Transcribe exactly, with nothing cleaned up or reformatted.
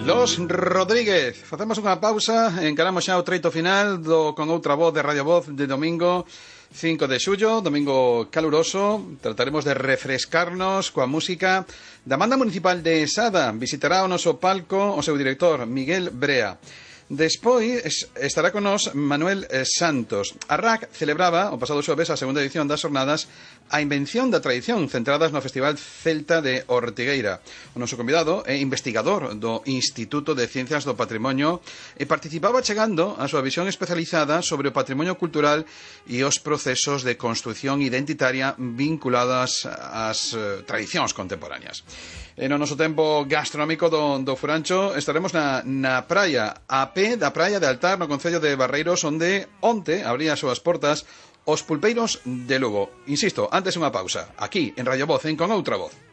Los Rodríguez. Facemos unha pausa, encaramos xa o treito final do Con Outra Voz de Radio Voz de domingo cinco de xullo, domingo caluroso. Trataremos de refrescarnos coa música da Banda Municipal de Sada. Visitará o noso palco o seu director, Miguel Brea. Despois estará con nos Manuel Santos. A R A C celebraba o pasado xoves a segunda edición das jornadas A Invención da Tradición, centradas no Festival Celta de Ortigueira. O noso convidado é investigador do Instituto de Ciencias do Patrimonio e participaba chegando a súa visión especializada sobre o patrimonio cultural e os procesos de construción identitaria vinculadas ás uh, tradicións contemporáneas. E no noso tempo gastronómico do, do Furancho estaremos na, na praia a pé da praia de Altar, no concello de Barreiros, onde onte abría as súas portas os pulpeiros de Lugo. Insisto, antes unha pausa, aquí en Radio Voz, en Con Outra Voz.